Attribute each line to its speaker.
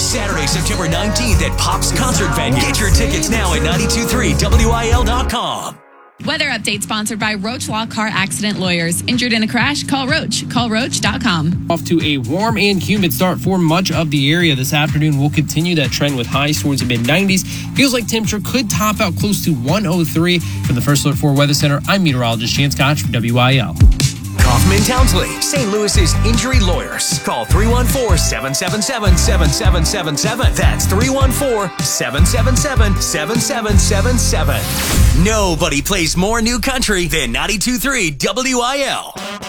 Speaker 1: Saturday, September 19th at Pop's Concert Venue. Get your tickets now at 923wil.com.
Speaker 2: Weather update sponsored by Roach Law Car Accident Lawyers. Injured in a crash? Call Roach. Call Roach.com.
Speaker 3: Off to a warm and humid start for much of the area this afternoon. We'll continue that trend with highs towards the mid-90s. Feels like temperature could top out close to 103. From the First Alert 4 Weather Center, I'm meteorologist Chance Scotch from WIL.
Speaker 1: Kaufman Townsley, St. Louis's injury lawyers. Call 314-777-7777. That's 314-777-7777. Nobody plays more new country than 92.3 WIL.